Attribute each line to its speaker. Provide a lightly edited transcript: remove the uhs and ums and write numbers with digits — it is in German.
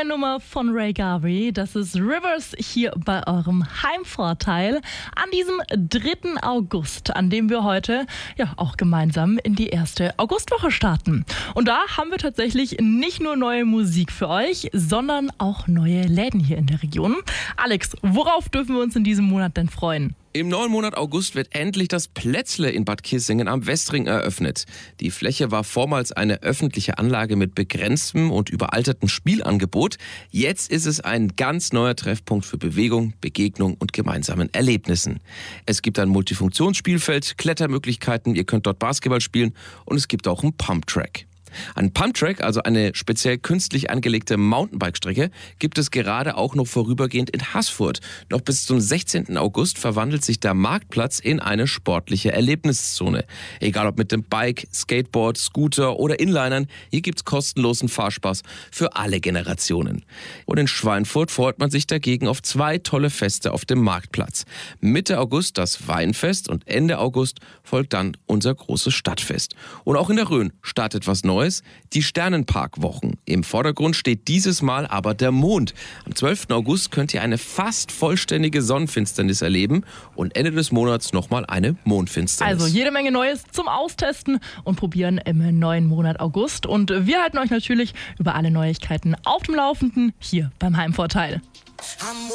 Speaker 1: neue Nummer von Ray Garvey. Das ist Rivers hier bei eurem Heimvorteil an diesem 3. August, an dem wir heute ja auch gemeinsam in die erste Augustwoche starten. Und da haben wir tatsächlich nicht nur neue Musik für euch, sondern auch neue Läden hier in der Region. Alex, worauf dürfen wir uns in diesem Monat denn freuen?
Speaker 2: Im neuen Monat August wird endlich das Plätzle in Bad Kissingen am Westring eröffnet. Die Fläche war vormals eine öffentliche Anlage mit begrenztem und überaltertem Spielangebot. Jetzt ist es ein ganz neuer Treffpunkt für Bewegung, Begegnung und gemeinsamen Erlebnissen. Es gibt ein Multifunktionsspielfeld, Klettermöglichkeiten, ihr könnt dort Basketball spielen und es gibt auch einen Pumptrack. Ein Pumptrack, also eine speziell künstlich angelegte Mountainbike-Strecke, gibt es gerade auch noch vorübergehend in Haßfurt. Noch bis zum 16. August verwandelt sich der Marktplatz in eine sportliche Erlebniszone. Egal ob mit dem Bike, Skateboard, Scooter oder Inlinern, hier gibt's kostenlosen Fahrspaß für alle Generationen. Und in Schweinfurt freut man sich dagegen auf 2 tolle Feste auf dem Marktplatz. Mitte August das Weinfest und Ende August folgt dann unser großes Stadtfest. Und auch in der Rhön startet was Neues. Die Sternenparkwochen. Im Vordergrund steht dieses Mal aber der Mond. Am 12. August könnt ihr eine fast vollständige Sonnenfinsternis erleben und Ende des Monats nochmal eine Mondfinsternis.
Speaker 1: Also jede Menge Neues zum Austesten und Probieren im neuen Monat August. Und wir halten euch natürlich über alle Neuigkeiten auf dem Laufenden hier beim Heimvorteil.